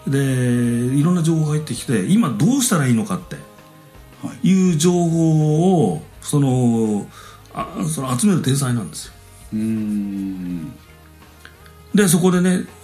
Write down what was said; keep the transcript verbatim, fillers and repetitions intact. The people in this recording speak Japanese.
でいろんな情報が入ってきて今どうしたらいいのかっていう情報をそのあその集める天才なんですよ。 うーんでそこでね